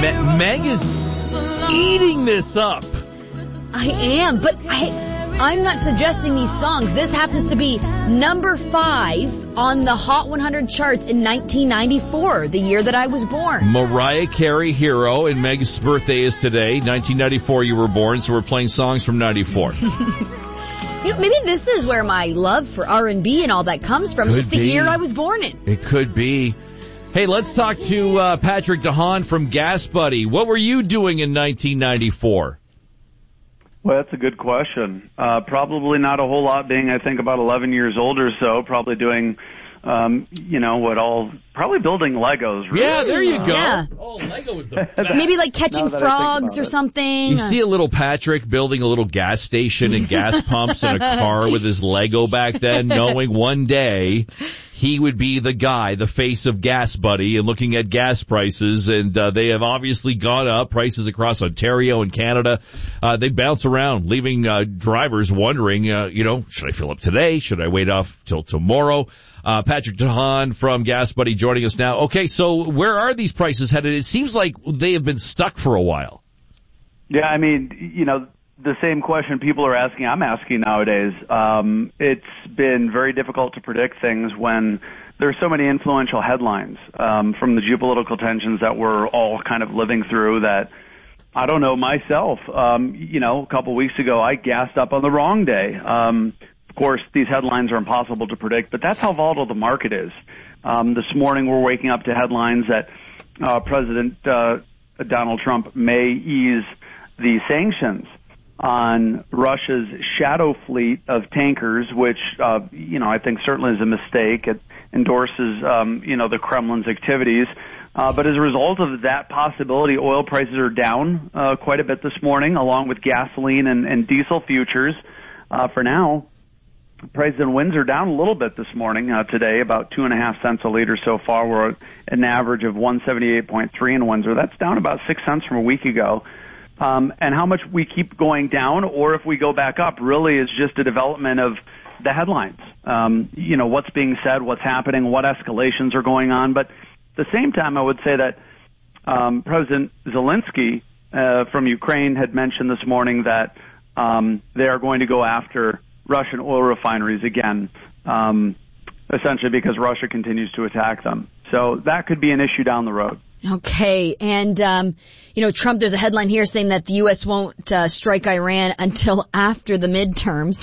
Meg is eating this up. I am, but I'm not suggesting these songs. This happens to be number 5 on the Hot 100 charts in 1994, the year that I was born. Mariah Carey, Hero, and Meg's birthday is today. 1994 you were born, so we're playing songs from 94. Maybe this is where my love for R&B and all that comes from. It's just the year I was born in. It could be. Hey, let's talk to Patrick DeHaan from Gas Buddy. What were you doing in 1994? Well, that's a good question. Probably not a whole lot, being, I think, about 11 years old or so. Probably doing, probably building Legos. Really. Yeah, there you go. Yeah. Oh, Lego was the best. Maybe like catching frogs or something. You see a little Patrick building a little gas station and gas pumps in a car with his Lego back then, knowing one day he would be the guy, the face of Gas Buddy, and looking at gas prices, and they have obviously gone up. Prices across Ontario and Canada, they bounce around, leaving drivers wondering, should I fill up today? Should I wait off till tomorrow? Patrick DeHaan from Gas Buddy joining us now. Okay, so where are these prices headed? It seems like they have been stuck for a while. Yeah, I mean, the same question people are asking, I'm asking nowadays. It's been very difficult to predict things when there's so many influential headlines from the geopolitical tensions that we're all kind of living through that I don't know myself. A couple weeks ago, I gassed up on the wrong day. Of course, these headlines are impossible to predict, but that's how volatile the market is. This morning, we're waking up to headlines that President Donald Trump may ease the sanctions on Russia's shadow fleet of tankers, which, I think certainly is a mistake. It endorses, the Kremlin's activities. But as a result of that possibility, oil prices are down quite a bit this morning, along with gasoline and diesel futures. For now, prices in Windsor down a little bit this morning, today, about 2.5 cents a liter so far. We're at an average of 178.3 in Windsor. That's down about 6 cents from a week ago. And how much we keep going down or if we go back up really is just a development of the headlines. What's being said, what's happening, what escalations are going on. But at the same time, I would say that President Zelensky from Ukraine had mentioned this morning that they are going to go after Russian oil refineries again, essentially because Russia continues to attack them. So that could be an issue down the road. Okay. And, Trump, there's a headline here saying that the U.S. won't strike Iran until after the midterms.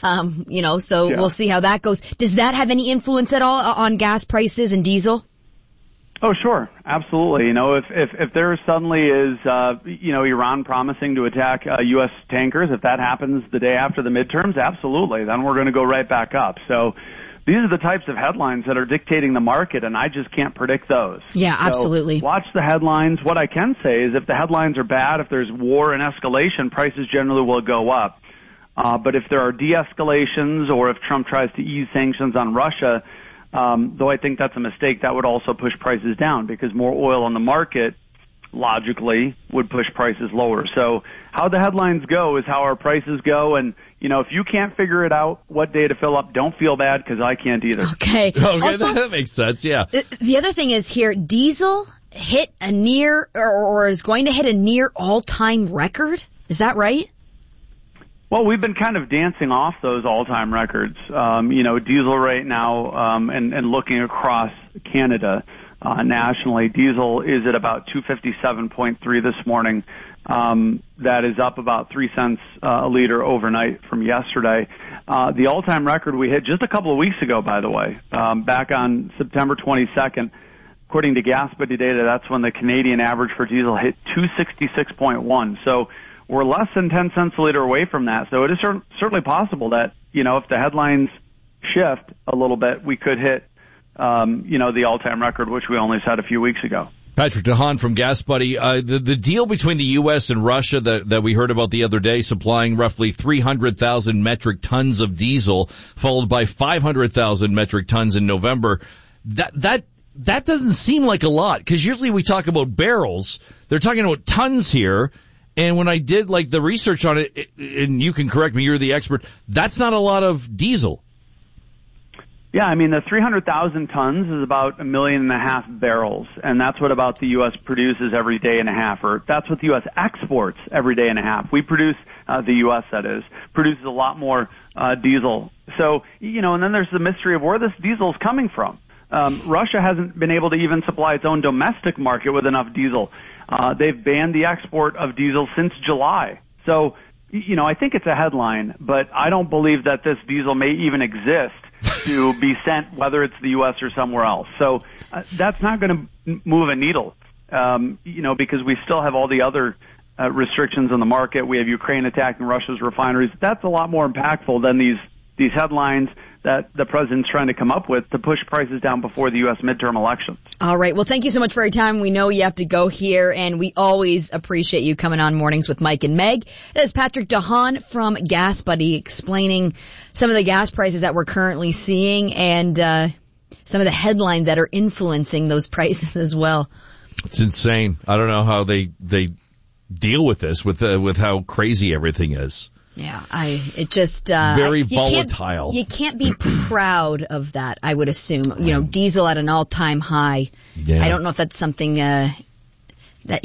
We'll see how that goes. Does that have any influence at all on gas prices and diesel? Oh, sure. Absolutely. If there suddenly is, Iran promising to attack U.S. tankers, if that happens the day after the midterms, absolutely. Then we're going to go right back up. So these are the types of headlines that are dictating the market, and I just can't predict those. Yeah, absolutely. So watch the headlines. What I can say is if the headlines are bad, if there's war and escalation, prices generally will go up. But if there are de-escalations or if Trump tries to ease sanctions on Russia, though I think that's a mistake, that would also push prices down because more oil on the market logically would push prices lower. So how the headlines go is how our prices go. And, if you can't figure it out what day to fill up, don't feel bad because I can't either. Okay. Also, that makes sense, yeah. The other thing is here, diesel hit a near or is going to hit a near all-time record. Is that right? Well, we've been kind of dancing off those all-time records. Diesel right now, and looking across Canada nationally, diesel is at about 257.3 this morning. That is up about 3 cents a liter overnight from yesterday. The all-time record we hit just a couple of weeks ago, by the way, back on September 22nd. According to Gas Buddy data, that's when the Canadian average for diesel hit 266.1. So we're less than 10 cents a liter away from that. So it is certainly possible that, if the headlines shift a little bit, we could hit, the all-time record, which we only had a few weeks ago. Patrick DeHaan from Gas Buddy. The deal between the U.S. and Russia that we heard about the other day, supplying roughly 300,000 metric tons of diesel, followed by 500,000 metric tons in November. That doesn't seem like a lot, because usually we talk about barrels. They're talking about tons here. And when I did the research on it, and you can correct me, you're the expert, that's not a lot of diesel. Yeah, I mean, the 300,000 tons is about 1.5 million barrels, and that's what about the U.S. produces every day and a half, or that's what the U.S. exports every day and a half. We produce, the U.S. that is, produces a lot more diesel. So, and then there's the mystery of where this diesel is coming from. Russia hasn't been able to even supply its own domestic market with enough diesel. They've banned the export of diesel since July. So, I think it's a headline, but I don't believe that this diesel may even exist to be sent, whether it's the U.S. or somewhere else. So that's not going to move a needle, because we still have all the other restrictions on the market. We have Ukraine attacking Russia's refineries. That's a lot more impactful than these headlines that the president's trying to come up with to push prices down before the U.S. midterm elections. All right. Well, thank you so much for your time. We know you have to go here, and we always appreciate you coming on Mornings with Mike and Meg. That is Patrick DeHaan from Gas Buddy explaining some of the gas prices that we're currently seeing and some of the headlines that are influencing those prices as well. It's insane. I don't know how they deal with this, with how crazy everything is. Yeah, it just very volatile. You can't be proud of that, I would assume. Diesel at an all-time high. Yeah. I don't know if that's something that the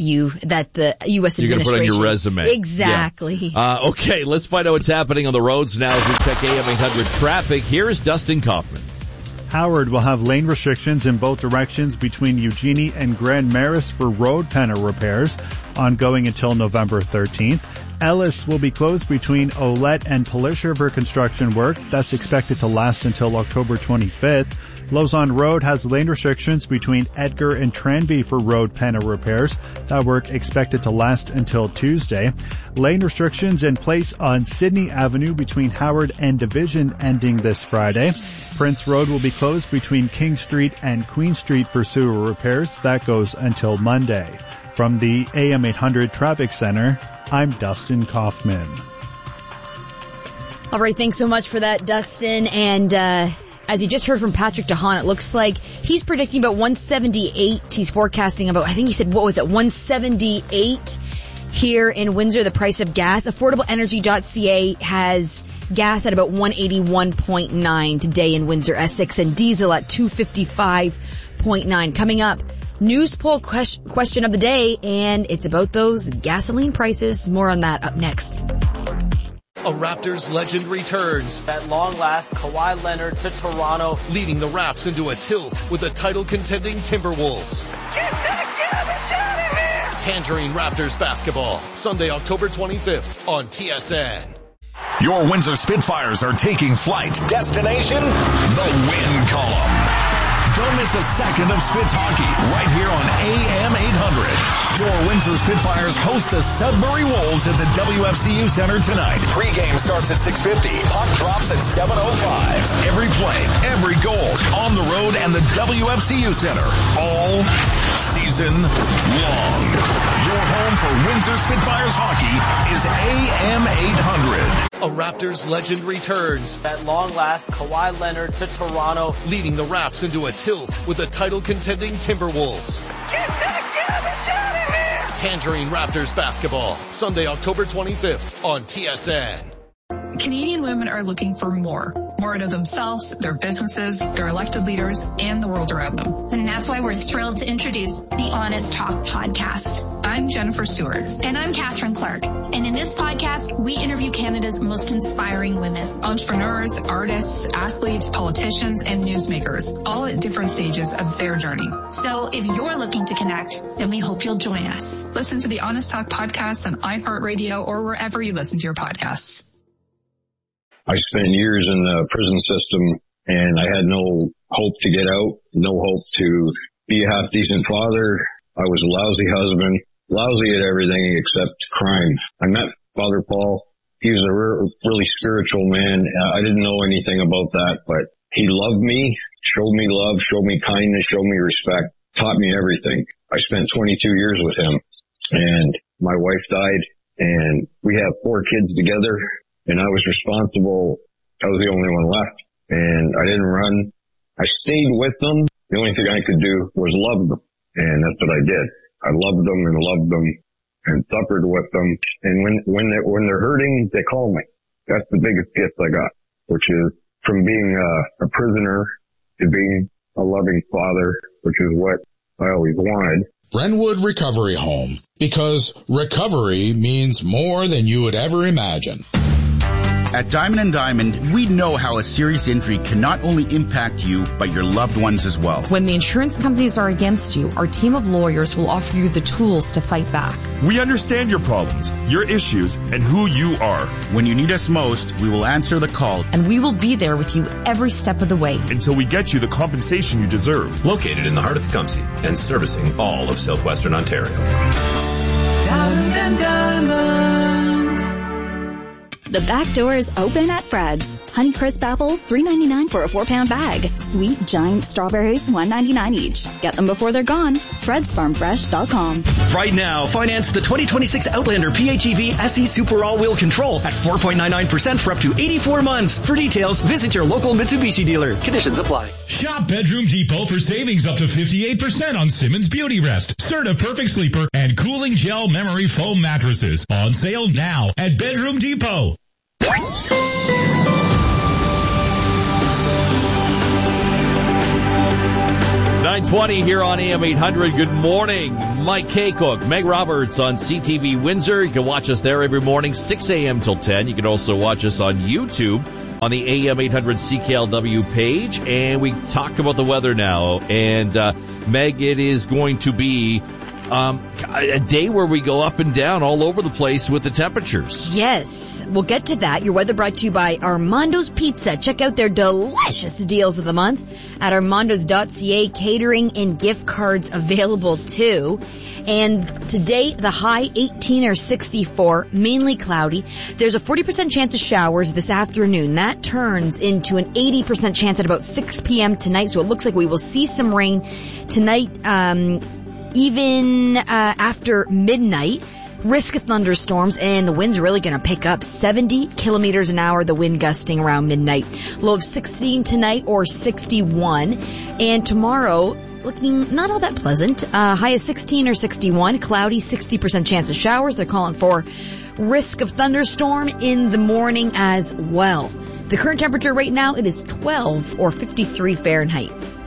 U.S. administration. You're going to put on your resume. Exactly. Yeah. Okay, let's find out what's happening on the roads now as we check AM 800 traffic. Here's Dustin Kaufman. Howard will have lane restrictions in both directions between Eugenie and Grand Maris for road panel repairs, ongoing until November 13th. Ellis will be closed between Olette and Polisher for construction work. That's expected to last until October 25th. Lausanne Road has lane restrictions between Edgar and Tranby for road panel repairs. That work expected to last until Tuesday. Lane restrictions in place on Sydney Avenue between Howard and Division ending this Friday. Prince Road will be closed between King Street and Queen Street for sewer repairs. That goes until Monday. From the AM 800 Traffic Center, I'm Dustin Kaufman. All right, thanks so much for that, Dustin. And as you just heard from Patrick DeHaan, it looks like he's predicting about 178. He's forecasting about, I think he said, 178 here in Windsor, the price of gas. AffordableEnergy.ca has gas at about 181.9 today in Windsor, Essex, and diesel at 255.9. Coming up, news poll question of the day, and it's about those gasoline prices. More on that up next. A Raptors legend returns. At long last, Kawhi Leonard to Toronto, leading the Raps into a tilt with the title-contending Timberwolves. Get that garbage out of here! Tangerine Raptors basketball, Sunday, October 25th on TSN. Your Windsor Spitfires are taking flight. Destination, the Win Column. Don't miss a second of Spits hockey right here on AM 800. Your Windsor Spitfires host the Sudbury Wolves at the WFCU Center tonight. Pre-game starts at 6:50. Puck drops at 7:05. Every play, every goal, on the road and the WFCU Center. All season long. Your home for Windsor Spitfires hockey is AM 800. A Raptors legend returns. At long last, Kawhi Leonard to Toronto, leading the Raps into a tilt with the title-contending Timberwolves. Get that garbage out of here! Tangerine Raptors basketball, Sunday, October 25th on TSN. Canadian women are looking for more out of themselves, their businesses, their elected leaders, and the world around them. And that's why we're thrilled to introduce the Honest Talk podcast. I'm Jennifer Stewart. And I'm Catherine Clark. And in this podcast, we interview Canada's most inspiring women. Entrepreneurs, artists, athletes, politicians, and newsmakers, all at different stages of their journey. So if you're looking to connect, then we hope you'll join us. Listen to the Honest Talk podcast on iHeartRadio or wherever you listen to your podcasts. I spent years in the prison system, and I had no hope to get out, no hope to be a half-decent father. I was a lousy husband, lousy at everything except crime. I met Father Paul. He was a really spiritual man. I didn't know anything about that, but he loved me, showed me love, showed me kindness, showed me respect, taught me everything. I spent 22 years with him, and my wife died, and we have 4 kids together. And I was responsible. I was the only one left. And I didn't run. I stayed with them. The only thing I could do was love them. And that's what I did. I loved them and suffered with them. And when they're hurting, they call me. That's the biggest gift I got, which is from being a prisoner to being a loving father, which is what I always wanted. Brentwood Recovery Home, because recovery means more than you would ever imagine. At Diamond & Diamond, we know how a serious injury can not only impact you, but your loved ones as well. When the insurance companies are against you, our team of lawyers will offer you the tools to fight back. We understand your problems, your issues, and who you are. When you need us most, we will answer the call. And we will be there with you every step of the way. Until we get you the compensation you deserve. Located in the heart of Tecumseh and servicing all of southwestern Ontario. Diamond & Diamond. The back door is open at Fred's. Honeycrisp apples, $3.99 for a 4-pound bag. Sweet giant strawberries, $1.99 each. Get them before they're gone. Fred'sFarmFresh.com. Right now, finance the 2026 Outlander PHEV SE Super All-Wheel Control at 4.99% for up to 84 months. For details, visit your local Mitsubishi dealer. Conditions apply. Shop Bedroom Depot for savings up to 58% on Simmons Beauty Rest, Serta Perfect Sleeper, and Cooling Gel Memory Foam mattresses. On sale now at Bedroom Depot. 9:20 here on AM 800. Good morning. Mike Kaycook, Meg Roberts on CTV Windsor. You can watch us there every morning, 6 a.m. till 10. You can also watch us on YouTube on the AM 800 CKLW page. And we talk about the weather now. And, Meg, it is going to be a day where we go up and down all over the place with the temperatures. Yes, we'll get to that. Your weather brought to you by Armando's Pizza. Check out their delicious deals of the month at armandos.ca. Catering and gift cards available too. And today, the high 18 or 64, mainly cloudy. There's a 40% chance of showers this afternoon. That turns into an 80% chance at about 6 p.m. tonight. So it looks like we will see some rain tonight, even after midnight. Risk of thunderstorms, and the wind's really going to pick up. 70 kilometers an hour, the wind gusting around midnight. Low of 16 tonight or 61. And tomorrow, looking not all that pleasant. High of 16 or 61. Cloudy, 60% chance of showers. They're calling for risk of thunderstorm in the morning as well. The current temperature right now, it is 12 or 53 Fahrenheit.